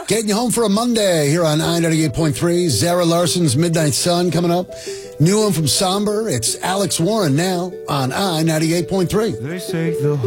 Getting you home for a Monday here on I-98.3. Zara Larson's Midnight Sun coming up. New one from Somber. It's Alex Warren now on I-98.3. They say the